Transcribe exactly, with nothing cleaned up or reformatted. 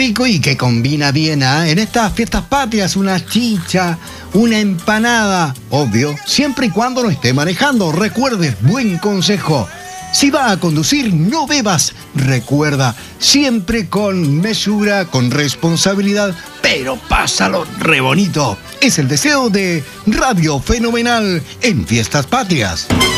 rico y que combina bien, ¿eh? En estas fiestas patrias, una chicha, una empanada, obvio, siempre y cuando no esté manejando. Recuerde, buen consejo. Si va a conducir, no bebas. Recuerda, siempre con mesura, con responsabilidad, pero pásalo re bonito. Es el deseo de Radio Fenomenal en Fiestas Patrias.